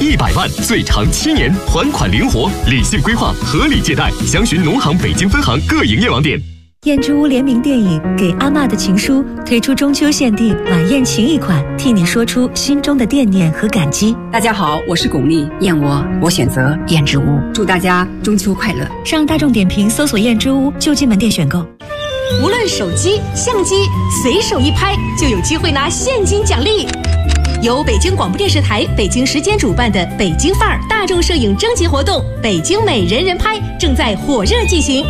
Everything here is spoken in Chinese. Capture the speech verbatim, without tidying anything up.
一百万，最长七年，还款灵活，理性规划，合理借贷。详询农行北京分行各营业网点。 燕之屋联名电影《给阿嬷的情书》推出中秋限定晚宴情谊款，替你说出心中的惦念和感激。 大家好，我是巩俐，燕窝我选择燕之屋，祝大家中秋快乐。 上大众点评搜索燕之屋就近门店选购。 无论手机、相机，随手一拍就有机会拿现金奖励。由北京广播电视台北京时间主办的北京范儿大众摄影征集活动“北京美人人拍”正在火热进行。